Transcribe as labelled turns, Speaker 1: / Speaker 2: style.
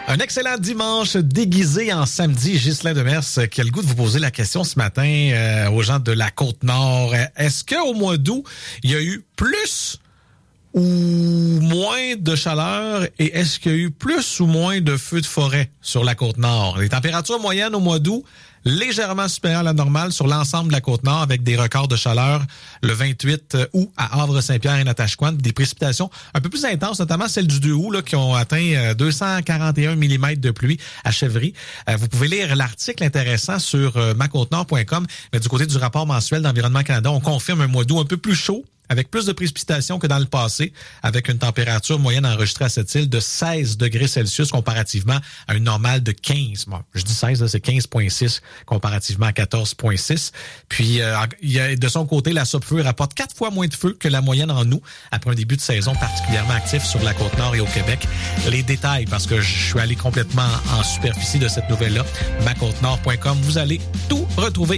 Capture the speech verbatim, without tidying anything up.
Speaker 1: Un excellent dimanche déguisé en samedi. Ghislain Demers qui a le goût de vous poser la question ce matin euh, aux gens de la Côte-Nord. Est-ce qu'au mois d'août, il y a eu plus ou moins de chaleur et est-ce qu'il y a eu plus ou moins de feux de forêt sur la Côte-Nord? Les températures moyennes au mois d'août, légèrement supérieures à la normale sur l'ensemble de la Côte-Nord avec des records de chaleur le vingt-huit août à Havre-Saint-Pierre et Natashquan, des précipitations un peu plus intenses, notamment celles du deux août là, qui ont atteint deux cent quarante et un millimètres de pluie à Chèvry. Euh, vous pouvez lire l'article intéressant sur euh, ma côte nord point com, mais du côté du rapport mensuel d'Environnement Canada, on confirme un mois d'août un peu plus chaud, avec plus de précipitations que dans le passé, avec une température moyenne enregistrée à cette île de seize degrés Celsius comparativement à une normale de quinze. Bon, je dis seize, là, c'est quinze virgule six comparativement à quatorze virgule six. Puis, euh, il y a, de son côté, la Sopfeu rapporte quatre fois moins de feu que la moyenne en août, après un début de saison particulièrement actif sur la Côte-Nord et au Québec. Les détails, parce que je suis allé complètement en superficie de cette nouvelle-là, ma côte nord point com, vous allez tout retrouver.